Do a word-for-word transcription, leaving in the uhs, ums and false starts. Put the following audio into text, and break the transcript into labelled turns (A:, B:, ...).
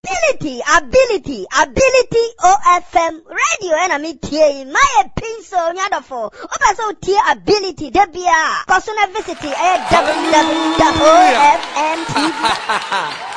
A: Ability, ability, ability O F M radio and I'm here. My pencil, nyadofo. Opa so tier ability, debia. Personal visit, w w w dot o f m t v